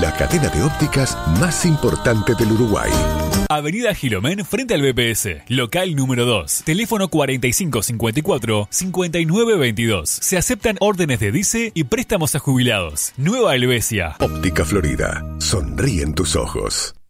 la cadena de ópticas más importante del Uruguay. Avenida Gilomén frente al BPS, local número 2, teléfono 4554-5922. Se aceptan órdenes de DICE y préstamos a jubilados. Nueva Helvecia. Óptica Florida, sonríen tus ojos.